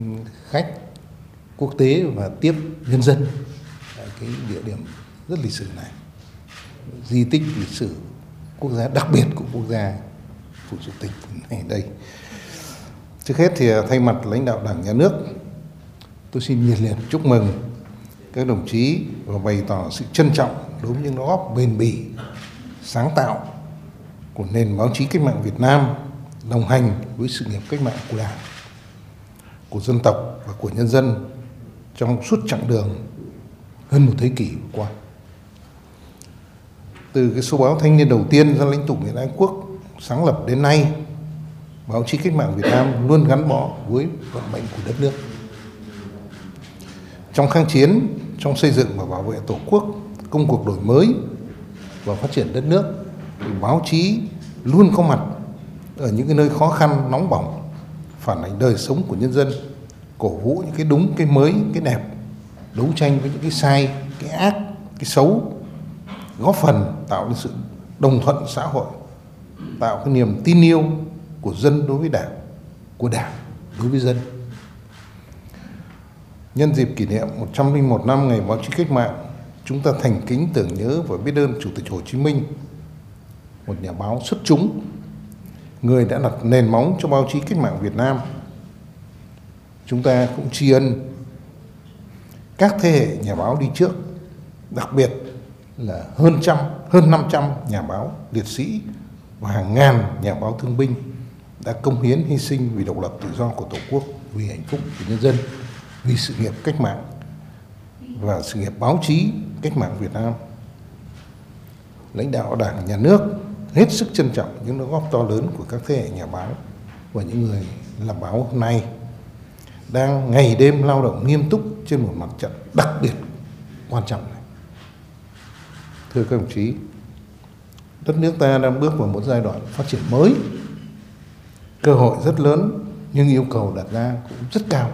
khách quốc tế và tiếp nhân dân tại cái địa điểm rất lịch sử này, di tích lịch sử quốc gia đặc biệt của quốc gia Phủ Chủ tịch này đây. Trước hết thì thay mặt lãnh đạo Đảng, Nhà nước, tôi xin nhiệt liệt chúc mừng các đồng chí và bày tỏ sự trân trọng đối với những đóng góp bền bỉ, sáng tạo của nền báo chí cách mạng Việt Nam, đồng hành với sự nghiệp cách mạng của Đảng, của dân tộc và của nhân dân trong suốt chặng đường hơn một thế kỷ qua. Từ cái số báo thanh niên đầu tiên ra lãnh tụ Nguyễn Ái Quốc sáng lập đến nay, báo chí cách mạng Việt Nam luôn gắn bó với vận mệnh của đất nước. Trong kháng chiến, trong xây dựng và bảo vệ Tổ quốc, công cuộc đổi mới và phát triển đất nước, thì báo chí luôn có mặt ở những cái nơi khó khăn, nóng bỏng, phản ánh đời sống của nhân dân, cổ vũ những cái đúng, cái mới, cái đẹp, đấu tranh với những cái sai, cái ác, cái xấu, góp phần tạo nên sự đồng thuận xã hội, tạo cái niềm tin yêu của dân đối với Đảng, của Đảng đối với dân. Nhân dịp kỷ niệm 101 năm ngày báo chí cách mạng, chúng ta thành kính tưởng nhớ và biết ơn Chủ tịch Hồ Chí Minh, một nhà báo xuất chúng, người đã đặt nền móng cho báo chí cách mạng Việt Nam. Chúng ta cũng tri ân các thế hệ nhà báo đi trước, đặc biệt là hơn 500 nhà báo liệt sĩ và hàng ngàn nhà báo thương binh đã cống hiến hy sinh vì độc lập tự do của Tổ quốc, vì hạnh phúc của nhân dân, vì sự nghiệp cách mạng và sự nghiệp báo chí cách mạng Việt Nam. Lãnh đạo Đảng, Nhà nước hết sức trân trọng những đóng góp to lớn của các thế hệ nhà báo và những người làm báo hôm nay đang ngày đêm lao động nghiêm túc trên một mặt trận đặc biệt quan trọng này. Thưa các đồng chí, đất nước ta đang bước vào một giai đoạn phát triển mới, cơ hội rất lớn nhưng yêu cầu đặt ra cũng rất cao.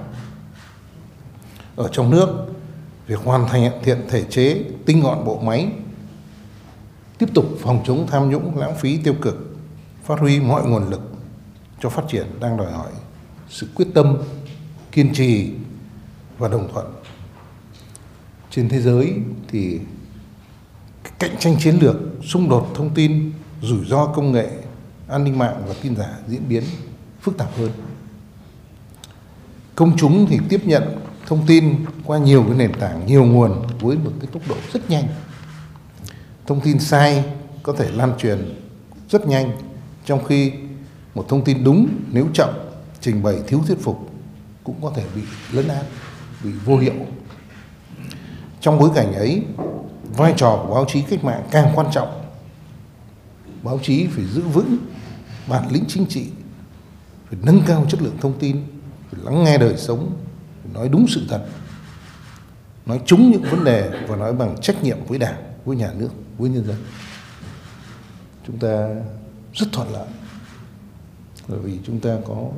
Ở trong nước, việc hoàn thiện thể chế, tinh gọn bộ máy, tiếp tục phòng chống tham nhũng, lãng phí, tiêu cực, phát huy mọi nguồn lực cho phát triển đang đòi hỏi sự quyết tâm, kiên trì và đồng thuận. Trên thế giới thì cạnh tranh chiến lược, xung đột thông tin, rủi ro công nghệ, an ninh mạng và tin giả diễn biến phức tạp hơn. Công chúng thì tiếp nhận thông tin qua nhiều cái nền tảng, nhiều nguồn với một cái tốc độ rất nhanh. Thông tin sai có thể lan truyền rất nhanh, trong khi một thông tin đúng nếu chậm, trình bày thiếu thuyết phục cũng có thể bị lấn át, bị vô hiệu. Trong bối cảnh ấy, vai trò của báo chí cách mạng càng quan trọng. Báo chí phải giữ vững bản lĩnh chính trị, phải nâng cao chất lượng thông tin, phải lắng nghe đời sống, phải nói đúng sự thật, nói trúng những vấn đề và nói bằng trách nhiệm với Đảng, với Nhà nước, với nhân dân. Chúng ta rất thuận lợi bởi vì chúng ta có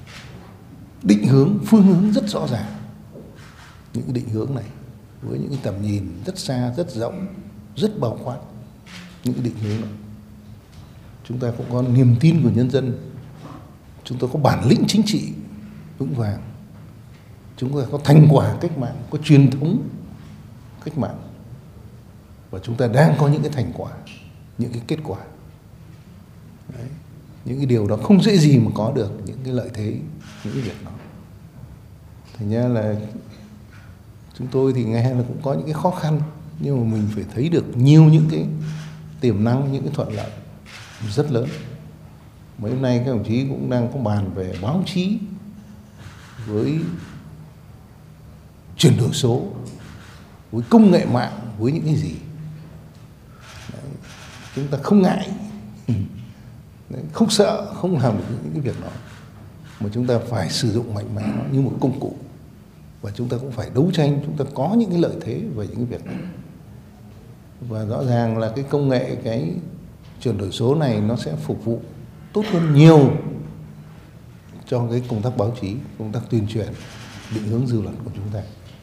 định hướng, phương hướng rất rõ ràng. Những cái định hướng này với những cái tầm nhìn rất xa, rất rộng, rất bao quát. Những cái định hướng này chúng ta cũng có niềm tin của nhân dân, chúng ta có bản lĩnh chính trị vững vàng, chúng ta có thành quả cách mạng, có truyền thống cách mạng, và chúng ta đang có những cái thành quả, những cái kết quả. Đấy. Những cái điều đó không dễ gì mà có được, những cái lợi thế, những cái việc đó. Thành ra là chúng tôi thì nghe là cũng có những cái khó khăn, nhưng mà mình phải thấy được nhiều những cái tiềm năng, những cái thuận lợi rất lớn. Mấy hôm nay các đồng chí cũng đang có bàn về báo chí với chuyển đổi số, với công nghệ mạng, với những cái gì. Đấy. Chúng ta không ngại, không sợ, không làm được những cái việc đó, mà chúng ta phải sử dụng mạnh mẽ nó như một công cụ, và chúng ta cũng phải đấu tranh, chúng ta có những cái lợi thế về những cái việc này. Và rõ ràng là cái công nghệ, cái chuyển đổi số này nó sẽ phục vụ tốt hơn nhiều cho cái công tác báo chí, công tác tuyên truyền, định hướng dư luận của chúng ta.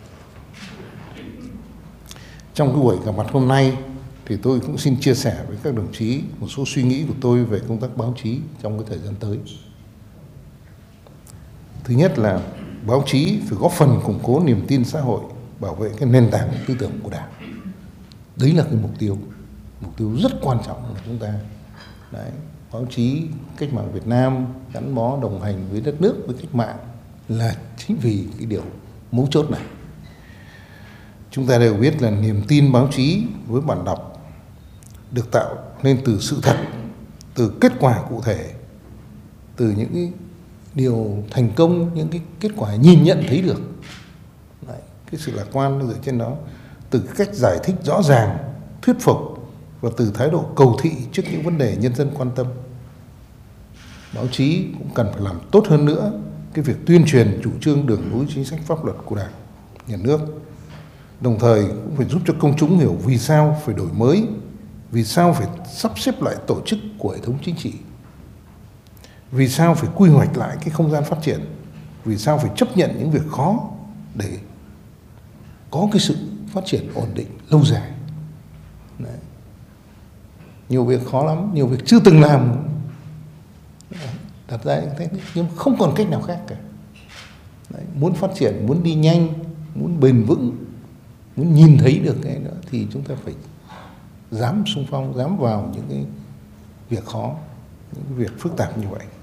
Trong cái buổi gặp mặt hôm nay thì tôi cũng xin chia sẻ với các đồng chí một số suy nghĩ của tôi về công tác báo chí trong cái thời gian tới. Thứ nhất là báo chí phải góp phần củng cố niềm tin xã hội, bảo vệ cái nền tảng tư tưởng của Đảng. Đấy là cái mục tiêu rất quan trọng của chúng ta. Đấy, báo chí cách mạng Việt Nam gắn bó đồng hành với đất nước, với cách mạng là chính vì cái điều mấu chốt này. Chúng ta đều biết là niềm tin báo chí với bạn đọc được tạo nên từ sự thật, từ kết quả cụ thể, từ những cái điều thành công, những cái kết quả nhìn nhận thấy được. Đấy, cái sự lạc quan nó dựa trên đó, từ cách giải thích rõ ràng, thuyết phục và từ thái độ cầu thị trước những vấn đề nhân dân quan tâm. Báo chí cũng cần phải làm tốt hơn nữa cái việc tuyên truyền chủ trương đường lối chính sách pháp luật của Đảng, Nhà nước. Đồng thời cũng phải giúp cho công chúng hiểu vì sao phải đổi mới, vì sao phải sắp xếp lại tổ chức của hệ thống chính trị, vì sao phải quy hoạch lại cái không gian phát triển, vì sao phải chấp nhận những việc khó để có cái sự phát triển ổn định lâu dài. Đấy. Nhiều việc khó lắm, nhiều việc chưa từng làm đặt ra như thế, nhưng không còn cách nào khác cả. Đấy. Muốn phát triển, muốn đi nhanh, muốn bền vững, muốn nhìn thấy được cái nữa thì chúng ta phải dám xung phong, dám vào những cái việc khó, những cái việc phức tạp như vậy.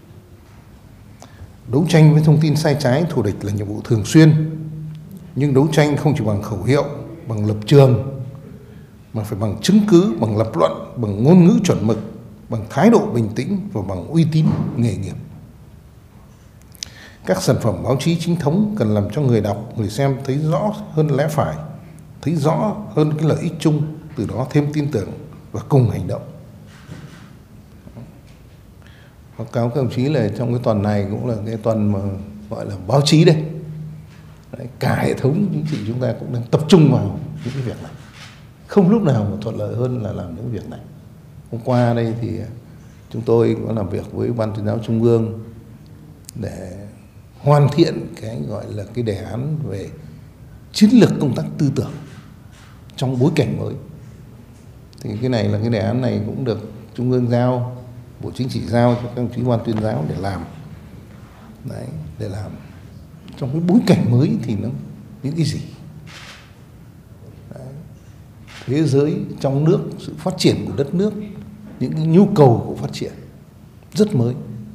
Đấu tranh với thông tin sai trái, thù địch là nhiệm vụ thường xuyên, nhưng đấu tranh không chỉ bằng khẩu hiệu, bằng lập trường, mà phải bằng chứng cứ, bằng lập luận, bằng ngôn ngữ chuẩn mực, bằng thái độ bình tĩnh và bằng uy tín nghề nghiệp. Các sản phẩm báo chí chính thống cần làm cho người đọc, người xem thấy rõ hơn lẽ phải, thấy rõ hơn cái lợi ích chung, từ đó thêm tin tưởng và cùng hành động. Báo cáo các đồng chí là trong cái tuần này cũng là cái tuần mà gọi là báo chí đây. Đấy, cả hệ thống chính trị chúng ta cũng đang tập trung vào những cái việc này. Không lúc nào mà thuận lợi hơn là làm những việc này. Hôm qua đây thì chúng tôi có làm việc với Ban Tuyên giáo Trung ương để hoàn thiện cái gọi là cái đề án về chiến lược công tác tư tưởng trong bối cảnh mới. Thì cái này là cái đề án này cũng được Trung ương giao, Bộ Chính trị giao cho các đồng chí Ban Tuyên giáo để làm. Đấy, để làm trong cái bối cảnh mới thì nó những cái gì? Đấy. Thế giới, trong nước, sự phát triển của đất nước, những cái nhu cầu của phát triển rất mới.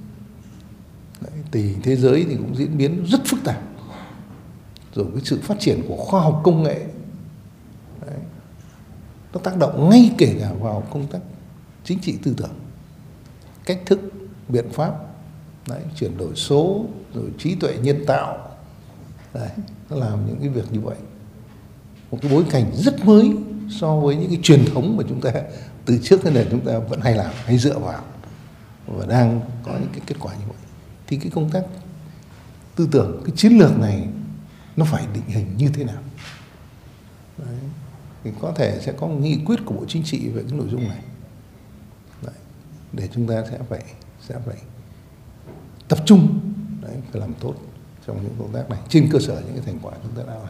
Đấy, tình hình thế giới thì cũng diễn biến rất phức tạp. Rồi cái sự phát triển của khoa học công nghệ, đấy, nó tác động ngay kể cả vào công tác chính trị tư tưởng, cách thức, biện pháp, đấy, chuyển đổi số, rồi trí tuệ nhân tạo. Đấy, nó làm những cái việc như vậy. Một cái bối cảnh rất mới so với những cái truyền thống mà chúng ta từ trước đến nay chúng ta vẫn hay làm, hay dựa vào và đang có những cái kết quả như vậy. Thì cái công tác tư tưởng, cái chiến lược này nó phải định hình như thế nào? Đấy. Thì có thể sẽ có một nghị quyết của Bộ Chính trị về cái nội dung này. Đấy. Để chúng ta sẽ phải tập trung, đấy, phải làm tốt trong những công tác này trên cơ sở những cái thành quả chúng ta đã làm.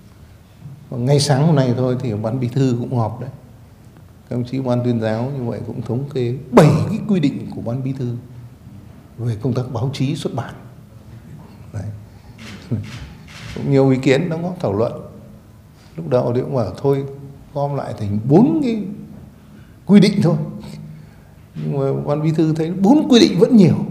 Và ngay sáng hôm nay thôi thì Ban Bí thư cũng họp đấy. Các đồng chí Ban Tuyên giáo như vậy cũng thống kê 7 cái quy định của Ban Bí thư về công tác báo chí xuất bản. Đấy. Cũng nhiều ý kiến đóng góp thảo luận. Lúc đầu thì cũng bảo thôi gom lại thành 4 cái quy định thôi. Nhưng mà Ban Bí thư thấy 4 quy định vẫn nhiều.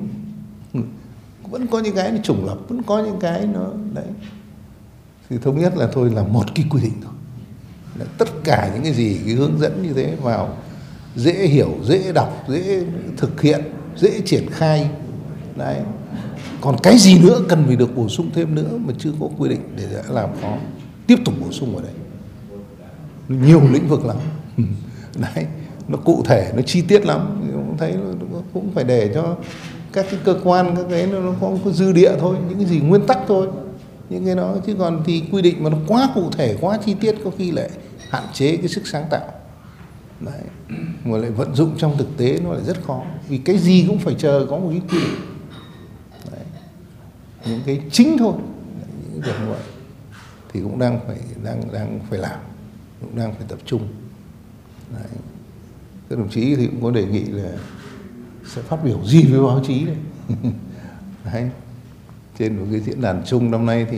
Vẫn có những cái nó trùng lập, vẫn có những cái nó đấy. Thì thống nhất là thôi là một cái quy định thôi. Đấy, tất cả những cái gì cái hướng dẫn như thế vào dễ hiểu, dễ đọc, dễ thực hiện, dễ triển khai. Đấy. Còn cái gì nữa cần phải được bổ sung thêm nữa mà chưa có quy định để làm khó, tiếp tục bổ sung vào đây. Nhiều lĩnh vực lắm. Đấy, nó cụ thể, nó chi tiết lắm. Cũng thấy cũng phải để cho các cái cơ quan, các cái nó có dư địa thôi, những cái gì nguyên tắc thôi, những cái đó. Chứ còn thì quy định mà nó quá cụ thể, quá chi tiết có khi lại hạn chế cái sức sáng tạo. Đấy. Mà lại vận dụng trong thực tế nó lại rất khó, vì cái gì cũng phải chờ có một cái quy định. Đấy. Những cái chính thôi, những việc như vậy thì cũng đang phải làm, cũng đang phải tập trung. Đấy. Các đồng chí thì cũng có đề nghị là sẽ phát biểu gì với báo chí đây. Đấy. trên một cái diễn đàn chung năm nay thì